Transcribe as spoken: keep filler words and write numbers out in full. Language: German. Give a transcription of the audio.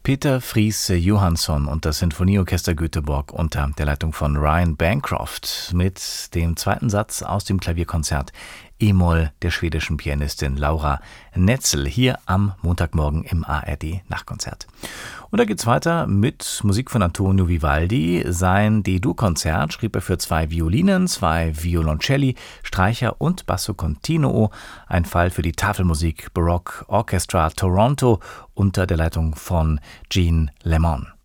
Peter Fries Johansson und das Sinfonieorchester Göteborg unter der Leitung von Ryan Bancroft mit dem zweiten Satz aus dem Klavierkonzert E-Moll der schwedischen Pianistin Laura Netzel hier am Montagmorgen im A R D-Nachtkonzert. Und da geht's weiter mit Musik von Antonio Vivaldi. Sein D-Dur-Konzert schrieb er für zwei Violinen, zwei Violoncelli, Streicher und Basso Continuo. Ein Fall für die Tafelmusik Baroque Orchestra Toronto unter der Leitung von Jean Lemon.